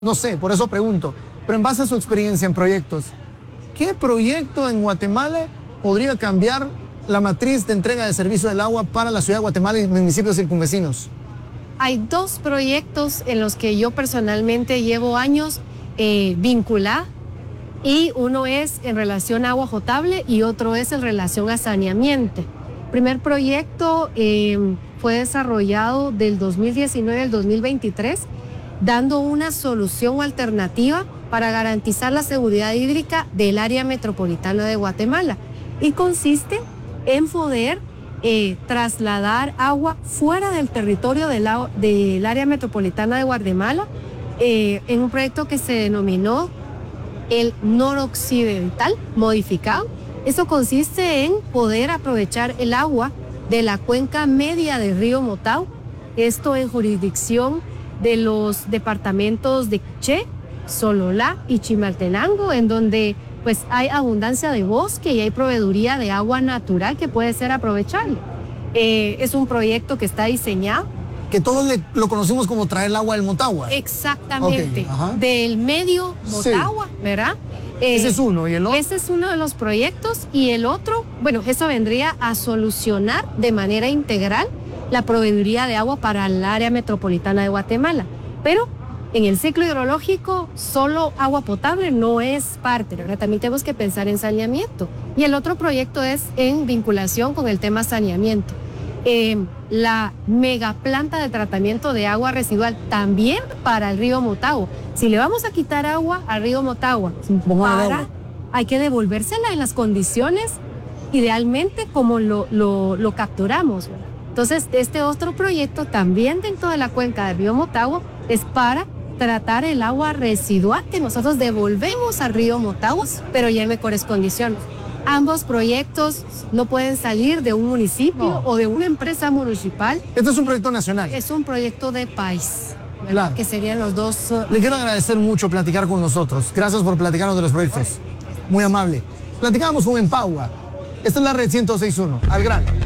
No sé, por eso pregunto. Pero en base a su experiencia en proyectos, ¿qué proyecto en Guatemala podría cambiar la matriz de entrega de servicio del agua para la ciudad de Guatemala y municipios circunvecinos? Hay dos proyectos en los que yo personalmente llevo años vinculada, y uno es en relación a agua potable y otro es en relación a saneamiento. El primer proyecto fue desarrollado del 2019 al 2023, dando una solución alternativa para garantizar la seguridad hídrica del área metropolitana de Guatemala, y consiste en poder trasladar agua fuera del territorio del área metropolitana de Guatemala en un proyecto que se denominó el noroccidental modificado. Eso consiste en poder aprovechar el agua de la cuenca media del río Motagua, esto en jurisdicción de los departamentos de Quiché, Sololá y Chimaltenango, en donde pues hay abundancia de bosque y hay proveeduría de agua natural que puede ser aprovechable. Es un proyecto que está diseñado. Que todos lo conocemos como traer el agua del Motagua. Exactamente, Okay, del medio Motagua, sí. ¿Verdad? Ese es uno, ¿y el otro? Ese es uno de los proyectos, y el otro, bueno, eso vendría a solucionar de manera integral la proveeduría de agua para el área metropolitana de Guatemala. Pero en el ciclo hidrológico, solo agua potable no es parte, ¿verdad? También tenemos que pensar en saneamiento. Y el otro proyecto es en vinculación con el tema saneamiento. La megaplanta de tratamiento de agua residual también para el río Motagua. Si le vamos a quitar agua al río Motagua, hay que devolvérsela en las condiciones idealmente como lo capturamos, ¿verdad? Entonces, este otro proyecto también dentro de la cuenca del río Motagua es para tratar el agua residual que nosotros devolvemos al río Motagua, pero ya en mejores condiciones. Ambos proyectos no pueden salir de un municipio o de una empresa municipal. Este es un proyecto nacional. Es un proyecto de país, claro, que serían los dos. Le quiero agradecer mucho platicar con nosotros. Gracias por platicarnos de los proyectos. Muy amable. Platicamos con Empagua. Esta es la red 106.1. Al grano.